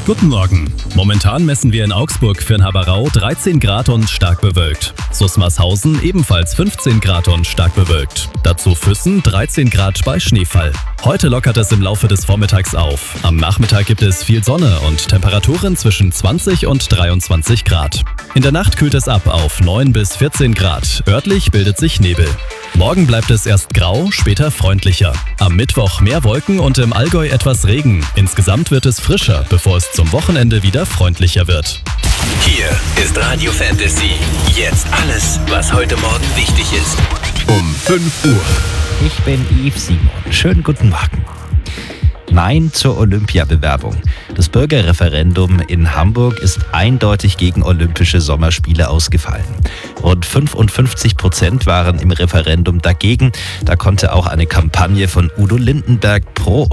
Guten Morgen. Momentan messen wir in Augsburg für Haberau 13 Grad und stark bewölkt. Susmarshausen ebenfalls 15 Grad und stark bewölkt. Dazu Füssen 13 Grad bei Schneefall. Heute lockert es im Laufe des Vormittags auf. Am Nachmittag gibt es viel Sonne und Temperaturen zwischen 20 und 23 Grad. In der Nacht kühlt es ab auf 9 bis 14 Grad. Örtlich bildet sich Nebel. Morgen bleibt es erst grau, später freundlicher. Am Mittwoch mehr Wolken und im Allgäu etwas Regen. Insgesamt wird es frischer, bevor es zum Wochenende wieder freundlicher wird. Hier ist Radio Fantasy. Jetzt alles, was heute Morgen wichtig ist. Um 5 Uhr. Ich bin Yves Simon. Schönen guten Morgen. Nein zur Olympiabewerbung. Das Bürgerreferendum in Hamburg ist eindeutig gegen Olympische Sommerspiele ausgefallen. Rund 55% waren im Referendum dagegen. Da konnte auch eine Kampagne von Udo Lindenberg pro